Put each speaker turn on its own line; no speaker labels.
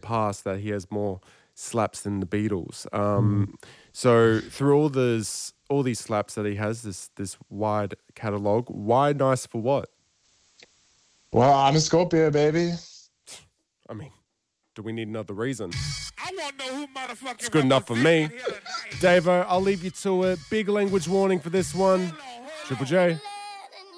past that he has more slaps than the Beatles. So through all these slaps that he has, this wide catalogue, why Nice for What?
Well, I'm a Scorpio, baby.
I mean, do we need another reason?
I want to know who motherfucking
It's good enough for me.
represented here tonight.
Davo, I'll leave you to it. Big language warning for this one. Triple J.